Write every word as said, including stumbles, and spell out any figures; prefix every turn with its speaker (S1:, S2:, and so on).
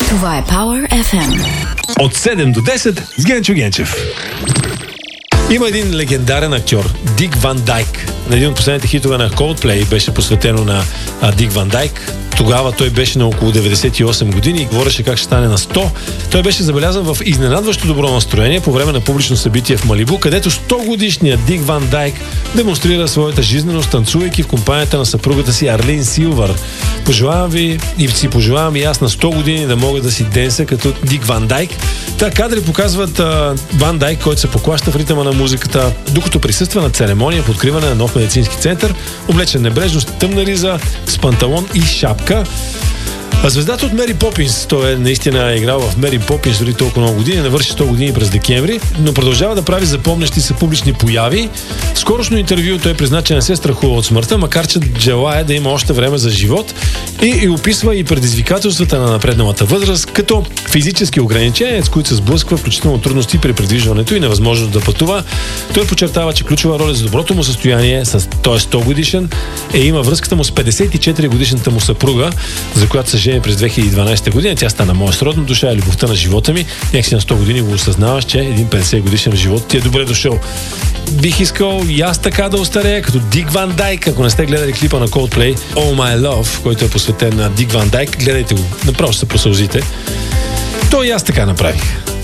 S1: Това е Power еф ем.
S2: От седем до десет с Генчо Генчев. Има един легендарен актьор, Дик Ван Дайк. На един от последните хитове на Coldplay беше посветено на а, Дик Ван Дайк. Тогава той беше на около деветдесет и осем години и говореше как ще стане на сто. Той беше забелязан в изненадващо добро настроение по време на публично събитие в Малибу, където сто годишният Дик Ван Дайк демонстрира своята жизненост, танцувайки в компанията на съпругата си Арлин Силвър. Пожелавам ви и си пожелавам и аз на сто години да мога да си денса като Дик Ван Дайк. Та кадри показват а, Ван Дайк, който се поклаща в ритъма на музиката, докато присъства на церемония по откриване на нов медицински център, облечен небрежно с тъмна риза, с панталон и шапка. А звездата от Мери Попинс, той е наистина е играл в Мери Попинс дори толкова много години, навърши сто години през декември, но продължава да прави запомнящи се публични появи. В скорошно интервю той призна, че не се страхува от смъртта, макар че желая да има още време за живот и, и описва и предизвикателствата на напредналата възраст, като физически ограничения, с които се сблъсква, включително трудности при придвижването и невъзможност да пътува. Той подчертава, че ключова роля за доброто му състояние, с той е сто годишен, е има връзката му с петдесет и четири годишната му съпруга, за която се жени през две хиляди и дванадесета година. Тя стана моя сродна душа и любовта на живота ми. Някакси на сто години го осъзнаваш, че един петдесет годишен в живота ти е добре дошъл. Бих искал и аз така да остарея, като Дик Ван Дайк. Ако не сте гледали клипа на Coldplay All My Love, който е посветен на Дик Ван Дайк, гледайте го. Направо ще се просълзите. То и аз така направих.